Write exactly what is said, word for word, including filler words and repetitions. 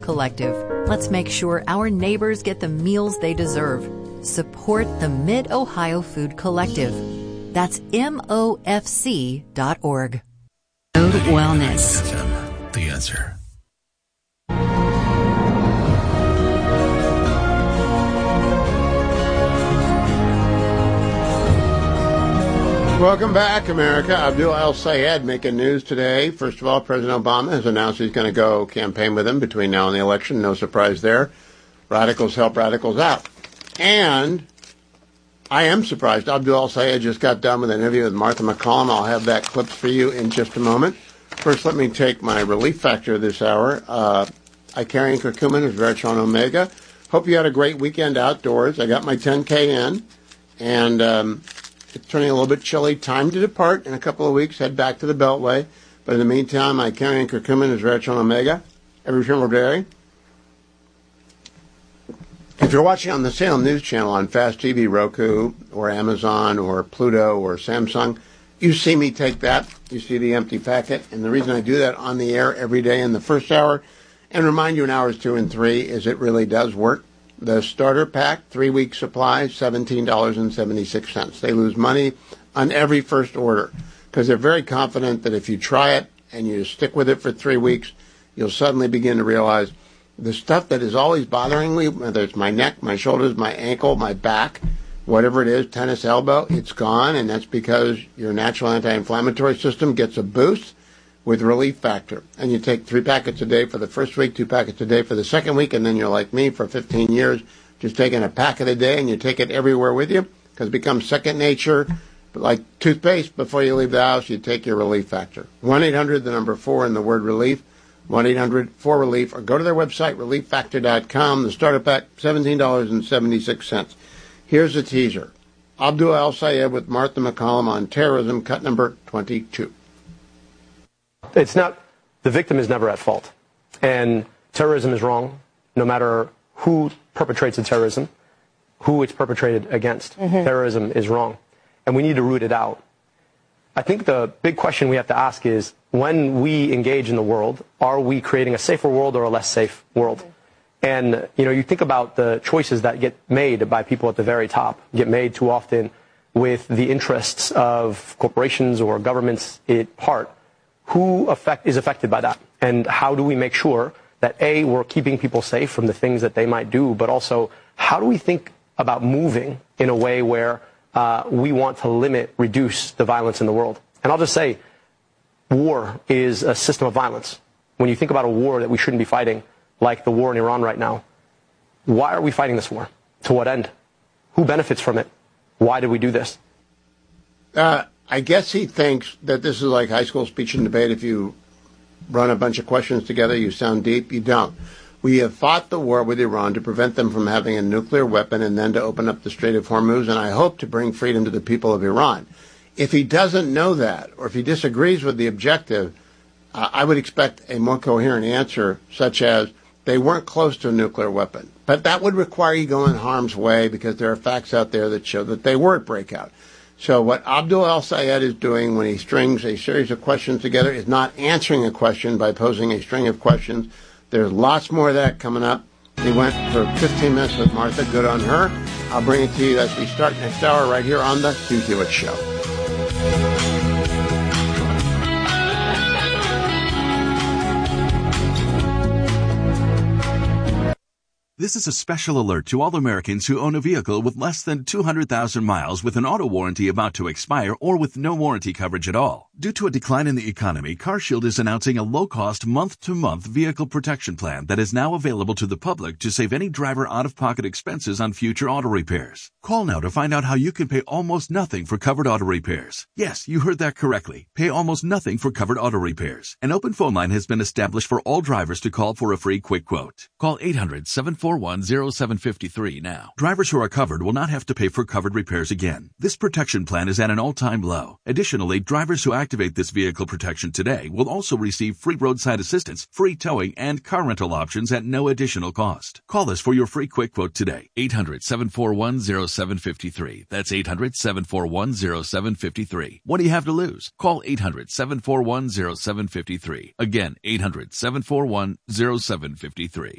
Collective. Let's make sure our neighbors get the meals they deserve. Support the Mid-Ohio Food Collective. That's M O F C dot org. Road Wellness. The answer. Welcome back, America. Abdul El-Sayed making news today. First of all, President Obama has announced he's going to go campaign with him between now and the election. No surprise there. Radicals help radicals out. And I am surprised. Abdul El-Sayed just got done with an interview with Martha MacCallum. I'll have that clipped for you in just a moment. First, let me take my relief factor this hour. Uh, Icarian curcumin is Veritron Omega. Hope you had a great weekend outdoors. I got my ten K in, and um, it's turning a little bit chilly. Time to depart in a couple of weeks. Head back to the Beltway. But in the meantime, Icarian curcumin is Veritron Omega every single day. If you're watching on the Salem News Channel on Fast T V, Roku, or Amazon, or Pluto, or Samsung, you see me take that. You see the empty packet. And the reason I do that on the air every day in the first hour, and remind you in hours two and three, is it really does work. The starter pack, three-week supply, seventeen dollars and seventy-six cents. They lose money on every first order because they're very confident that if you try it and you stick with it for three weeks, you'll suddenly begin to realize the stuff that is always bothering me, whether it's my neck, my shoulders, my ankle, my back, whatever it is, tennis elbow, it's gone, and that's because your natural anti-inflammatory system gets a boost with Relief Factor. And you take three packets a day for the first week, two packets a day for the second week, and then you're like me for fifteen years, just taking a packet a day, and you take it everywhere with you because it becomes second nature. But like toothpaste, before you leave the house, you take your Relief Factor. one eight hundred, the number four, and the word relief. one eight hundred four relief, or go to their website, relief factor dot com. The starter pack, seventeen dollars and seventy-six cents. Here's a teaser. Abdul El-Sayed with Martha MacCallum on terrorism, cut number twenty-two. It's not, the victim is never at fault. And terrorism is wrong, no matter who perpetrates the terrorism, who it's perpetrated against. Mm-hmm. Terrorism is wrong. And we need to root it out. I think the big question we have to ask is, when we engage in the world, are we creating a safer world or a less safe world? And, you know, you think about the choices that get made by people at the very top, get made too often with the interests of corporations or governments at heart. Who affect, is affected by that? And how do we make sure that, A, we're keeping people safe from the things that they might do, but also how do we think about moving in a way where uh, we want to limit, reduce the violence in the world? And I'll just say, war is a system of violence. When you think about a war that we shouldn't be fighting, like the war in Iran right now, why are we fighting this war? To what end? Who benefits from it? Why did we do this? Uh, I guess he thinks that this is like high school speech and debate. If you run a bunch of questions together, you sound deep. You don't. We have fought the war with Iran to prevent them from having a nuclear weapon and then to open up the Strait of Hormuz, and I hope to bring freedom to the people of Iran. If he doesn't know that, or if he disagrees with the objective, uh, I would expect a more coherent answer, such as they weren't close to a nuclear weapon. But that would require you go in harm's way because there are facts out there that show that they were at breakout. So what Abdul El-Sayed is doing when he strings a series of questions together is not answering a question by posing a string of questions. There's lots more of that coming up. He went for fifteen minutes with Martha. Good on her. I'll bring it to you as we start next hour right here on The Hugh Hewitt Show. This is a special alert to all Americans who own a vehicle with less than two hundred thousand miles with an auto warranty about to expire or with no warranty coverage at all. Due to a decline in the economy, CarShield is announcing a low-cost month-to-month vehicle protection plan that is now available to the public to save any driver out-of-pocket expenses on future auto repairs. Call now to find out how you can pay almost nothing for covered auto repairs. Yes, you heard that correctly. Pay almost nothing for covered auto repairs. An open phone line has been established for all drivers to call for a free quick quote. Call eight hundred, seven four one, zero seven five three now. Drivers who are covered will not have to pay for covered repairs again. This protection plan is at an all-time low. Additionally, drivers who activate this vehicle protection today will also receive free roadside assistance, free towing, and car rental options at no additional cost. Call us for your free quick quote today. eight hundred, seven four one, zero seven five three. That's eight hundred, seven four one, zero seven five three. What do you have to lose? Call eight hundred, seven four one, zero seven five three. Again, eight hundred, seven four one, zero seven five three.